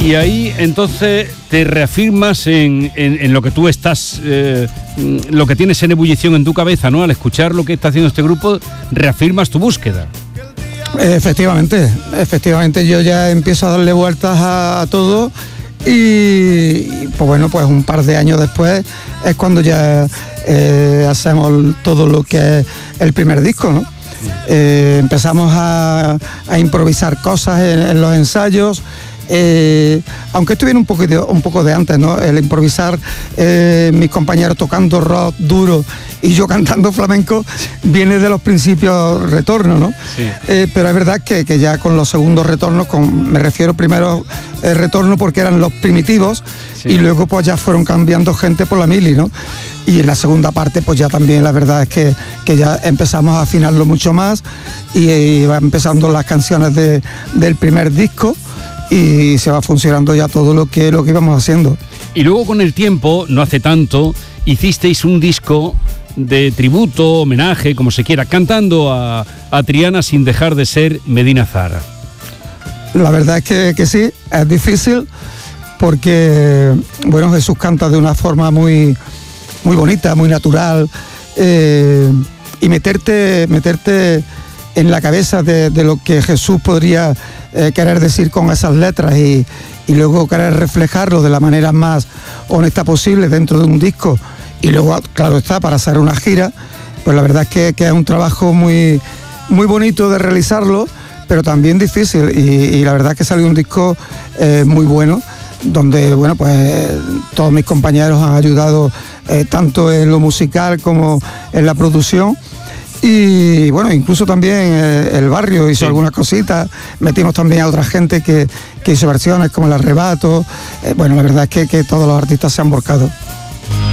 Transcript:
Y ahí entonces te reafirmas en lo que tú estás, lo que tienes en ebullición en tu cabeza, ¿no? Al escuchar lo que está haciendo este grupo, reafirmas tu búsqueda. Efectivamente, yo ya empiezo a darle vueltas a todo y pues bueno, pues un par de años después es cuando ya hacemos todo lo que es el primer disco, ¿no? Empezamos a improvisar cosas en los ensayos. Aunque esto viene un poco de antes, ¿no? El improvisar, mis compañeros tocando rock duro y yo cantando flamenco, viene de los principios retornos, ¿no? Sí. Pero es verdad que ya con los segundos retornos, me refiero primero retorno porque eran los primitivos, sí. Y luego pues ya fueron cambiando gente por la mili, ¿no? Y en la segunda parte pues ya también la verdad es que ya empezamos a afinarlo mucho más y va empezando las canciones del primer disco. Y se va funcionando ya todo lo que íbamos haciendo. Y luego con el tiempo, no hace tanto, hicisteis un disco de tributo, homenaje, como se quiera, cantando a Triana sin dejar de ser Medina Zahara. La verdad es que sí, es difícil porque, bueno, Jesús canta de una forma muy, muy bonita, muy natural, y meterte en la cabeza de lo que Jesús podría querer decir con esas letras y luego querer reflejarlo de la manera más honesta posible dentro de un disco y luego, claro está, para hacer una gira, pues la verdad es que es un trabajo muy, muy bonito de realizarlo, pero también difícil y la verdad es que salió un disco muy bueno, donde, bueno, pues todos mis compañeros han ayudado tanto en lo musical como en la producción. Y bueno, incluso también el barrio hizo algunas cositas, metimos también a otra gente que hizo versiones como El Arrebato, bueno, la verdad es que todos los artistas se han volcado.